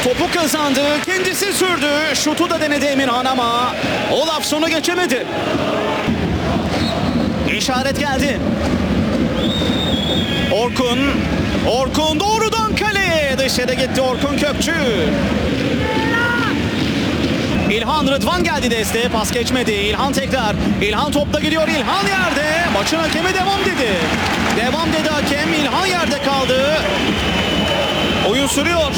Topu kazandı, kendisi sürdü. Şutu da denedi Emirhan ama Olafsson'u geçemedi. İşaret geldi. Orkun doğrudan kaleye. Dışarı gitti Orkun Kökçü. İlhan Rıdvan geldi desteğe, pas geçmedi. İlhan tekrar. İlhan topla gidiyor. İlhan yerde. Maçın hakemi devam dedi. Devam dedi hakem. İlhan yerde kaldı. Oyun sürüyor.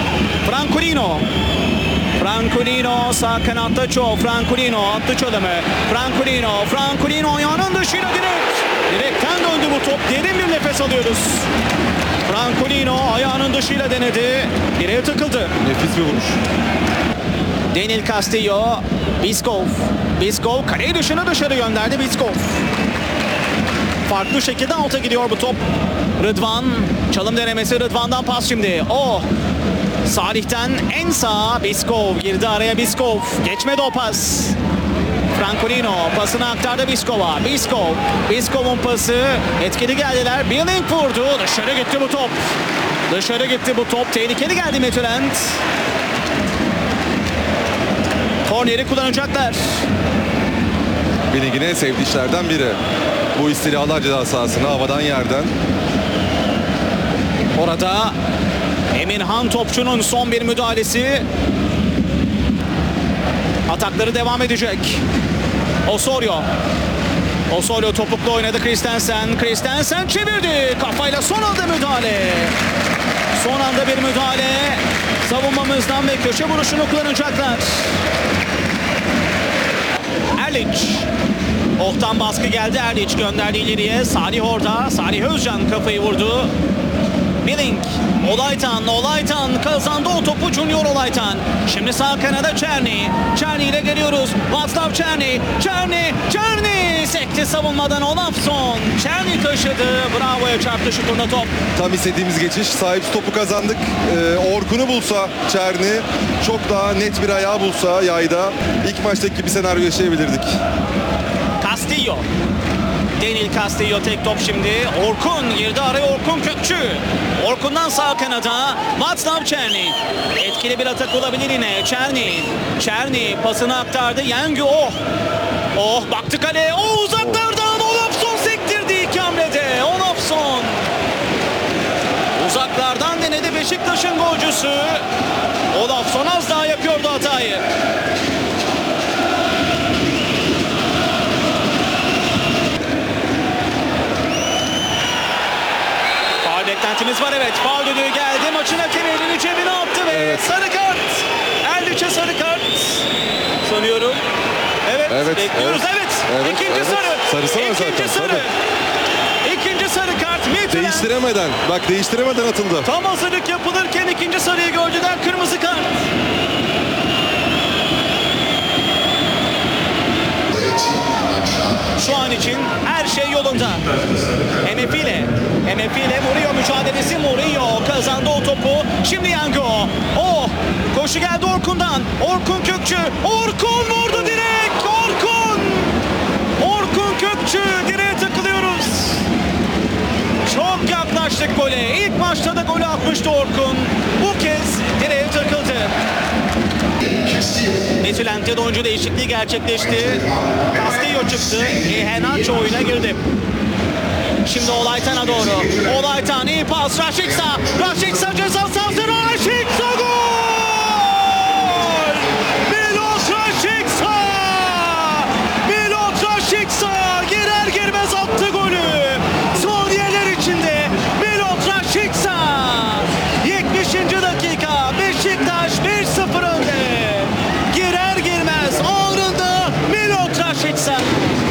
Francolino sağ kanatta çok. Francolino attı çalımı. Francolino ayağının dışıyla direkten döndü bu top. Derin bir nefes alıyoruz. Francolino ayağının dışıyla denedi. Direğe takıldı. Nefis bir vuruş. Daniel Castillo. Biskov kaleyi dışarı gönderdi Biskov. Farklı şekilde alta gidiyor bu top. Rıdvan. Çalım denemesi, Rıdvan'dan pas şimdi. Salih'ten en sağa Biskov girdi araya. Geçmedi o pas. Francolino pasını aktardı Biskov'a. Biskov'un pası, etkili geldiler. Billing vurdu. Dışarı gitti bu top. Tehlikeli geldi Midtjylland. Korneri kullanacaklar. Billing'in en sevdiği işlerden biri. Bu istirahalar ceza sahasına havadan yerden. Orada Emirhan topçunun son bir müdahalesi. Atakları devam edecek. Osorio topukla oynadı. Christensen çevirdi. Kafayla son anda müdahale. Savunmamızdan ve köşe vuruşunu kullanacaklar. Erliç. Oh'tan baskı geldi. Erliç gönderdi ileriye. Salih orada. Salih Özcan kafayı vurdu. Billing. Olaytan kazandı o topu. Junior Olaytan. Şimdi sağ kanada Czerny ile geliyoruz. Václav Czerny sekti savunmadan Olafsson. Czerny taşıdı. Bravo'ya çarptı şutunda top. Tam istediğimiz geçiş. Sahip topu kazandık. Orkun'u bulsa Czerny, çok daha net bir ayağı bulsa yayda ilk maçtaki bir senaryo yaşayabilirdik. Castillo. Daniel Castillo tek top şimdi. Orkun girdi araya, Orkun Kökçü. Orkun'dan sağ kanada Václav Czerny. Etkili bir atak olabilir yine. Czerny pasını aktardı. Yengü baktı kaleye. Uzaklardan Olafsson sektirdi iki hamlede. Olafsson. Uzaklardan denedi Beşiktaş'ın golcüsü. Olafsson az daha yapıyordu hatayı. Beklentimiz var, evet. Faul düdüğü geldi. Maçın hakemi elini cebine attı ve evet. Sarı kart. Erliç'e sarı kart sanıyorum. Evet. Bekliyoruz. Evet. İkinci sarı. Sarısı var zaten. İkinci sarı kart. Midtjylland. Değiştiremeden atıldı. Tam hazırlık yapılırken ikinci sarıyı gördüler. Kırmızı kart. Şu an için her şey yolunda. MF ile Murillo mücadelesi. Murillo kazandı o topu. Şimdi Yango. Koşu geldi Orkun'dan. Orkun Kökçü. Orkun vurdu direkt. Orkun Kökçü. Direğe takılıyoruz. Çok yaklaştık gole. İlk maçta da golü atmıştı Orkun. Bu kez direğe takıldı. Midtjylland'de de oyuncu değişikliği gerçekleşti. Castillo çıktı. Henacho oyuna girdi. Şimdi Olaytan'a doğru. Olaytan iyi pas. Rashica ceza sahası. Rashica gol! Milot Rashica girer girmez attı golü. Saniyeler içinde Milot Rashica. 70. dakika. Beşiktaş 1-0 önde. Girer girmez anında Milot Rashica.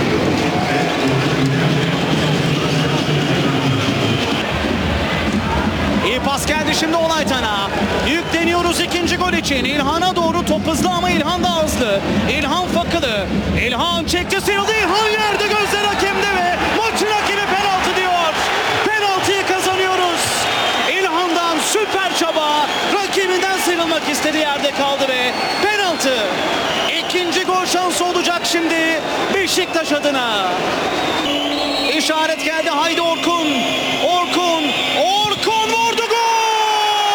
İyi pas geldi şimdi Olaytan'a. Yükleniyoruz ikinci gol için. İlhan'a doğru top hızlı ama İlhan da hızlı. İlhan fakılı. İlhan çekti, sıyrıldı. İlhan yerde, gözler hakemde ve maçın hakemi penaltı diyor. Penaltıyı kazanıyoruz. İlhan'dan süper çaba. Rakibinden sıyrılmak istedi, yerde kaldı ve penaltı. İkinci gol şansı olacak şimdi Beşiktaş adına. İşaret geldi. Haydi Orkun.